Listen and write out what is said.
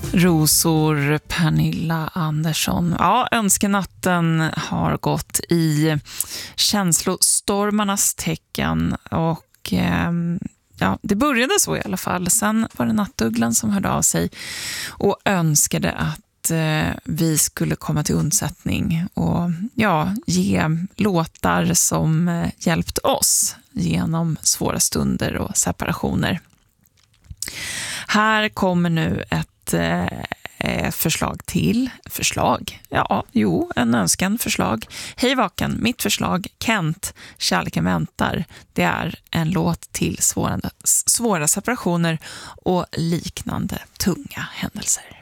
Rosor, Pernilla Andersson. Ja, önskenatten har gått i känslostormarnas tecken och ja, det började så i alla fall. Sen var det Nattugglan som hörde av sig och önskade att vi skulle komma till undsättning och ja, ge låtar som hjälpt oss genom svåra stunder och separationer. Här kommer nu ett en önskan-förslag. Hej Vaken, mitt förslag, Kent, Kärleken väntar. Det är en låt till svåra separationer och liknande tunga händelser.